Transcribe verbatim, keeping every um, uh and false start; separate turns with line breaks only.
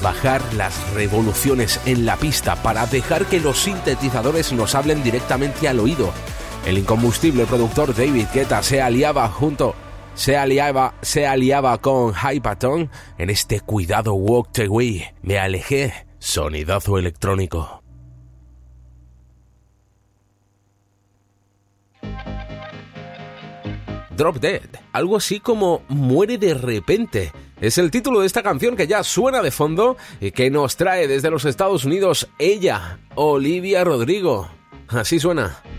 bajar las revoluciones en la pista, para dejar que los sintetizadores nos hablen directamente al oído. El incombustible productor David Guetta se aliaba junto, se aliaba, se aliaba con Hypaton en este Cuidado Walk Away. Me alejé, sonidazo electrónico. Drop Dead, algo así como Muere de repente. Es el título de esta canción que ya suena de fondo y que nos trae desde los Estados Unidos ella, Olivia Rodrigo. Así suena.